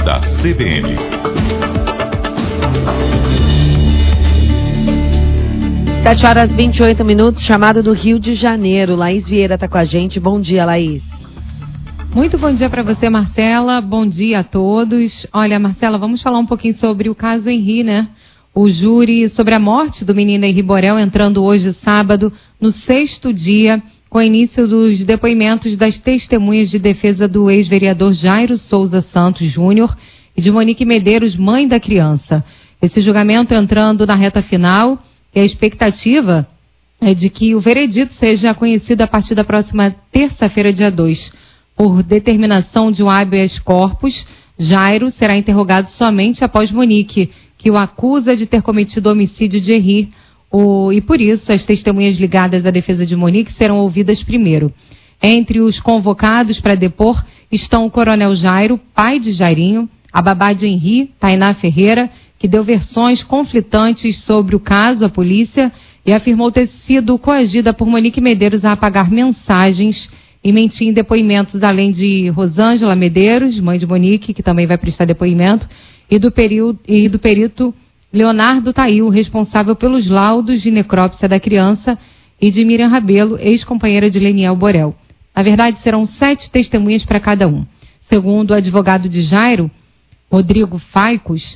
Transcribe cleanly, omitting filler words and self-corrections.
da CBN. Sete horas 28 minutos, chamado do Rio de Janeiro. Laís Vieira está com a gente. Bom dia, Laís. Muito bom dia para você, Marcela. Bom dia a todos. Olha, Marcela, vamos falar um pouquinho sobre o caso Henri, né? O júri sobre a morte do menino Henri Borel entrando hoje, sábado, no 6º dia, com o início dos depoimentos das testemunhas de defesa do ex-vereador Jairo Souza Santos Júnior e de Monique Medeiros, mãe da criança. Esse julgamento entrando na reta final e a expectativa é de que o veredito seja conhecido a partir da próxima terça-feira, dia 2. Por determinação de um habeas corpus, Jairo será interrogado somente após Monique, que o acusa de ter cometido homicídio de Henri, e por isso as testemunhas ligadas à defesa de Monique serão ouvidas primeiro. Entre os convocados para depor estão o coronel Jairo, pai de Jairinho, a babá de Henri, Tainá Ferreira, que deu versões conflitantes sobre o caso à polícia e afirmou ter sido coagida por Monique Medeiros a apagar mensagens e mentir em depoimentos, além de Rosângela Medeiros, mãe de Monique, que também vai prestar depoimento, e do perito Leonardo Tail, responsável pelos laudos de necrópsia da criança, e de Miriam Rabelo, ex-companheira de Leniel Borel. Na verdade, serão 7 testemunhas para cada um. Segundo o advogado de Jairo, Rodrigo Faicos,